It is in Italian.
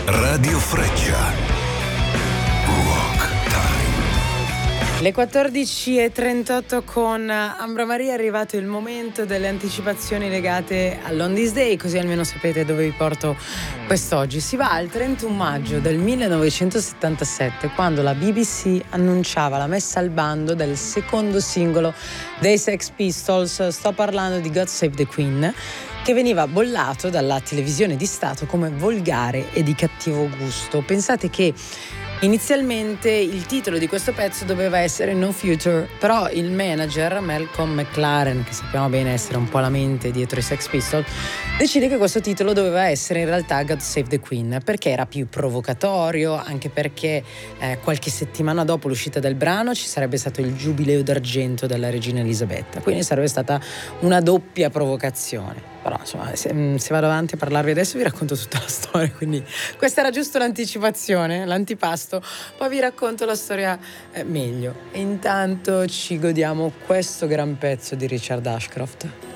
Radio Freccia. Rock Time. Le 14:38 con Ambra Maria, è arrivato il momento delle anticipazioni legate all'On This Day, così almeno sapete dove vi porto quest'oggi. Si va al 31 maggio del 1977, quando la BBC annunciava la messa al bando del secondo singolo dei Sex Pistols. Sto parlando di God Save the Queen, che veniva bollato dalla televisione di Stato come volgare e di cattivo gusto. Pensate che inizialmente il titolo di questo pezzo doveva essere No Future, però il manager Malcolm McLaren, che sappiamo bene essere un po' la mente dietro i Sex Pistols, decide che questo titolo doveva essere in realtà God Save the Queen, perché era più provocatorio, anche perché qualche settimana dopo l'uscita del brano ci sarebbe stato il giubileo d'argento della regina Elisabetta, quindi sarebbe stata una doppia provocazione. Però insomma, se vado avanti a parlarvi adesso vi racconto tutta la storia, quindi questa era giusto l'anticipazione, l'antipasto, poi vi racconto la storia meglio. E intanto ci godiamo questo gran pezzo di Richard Ashcroft.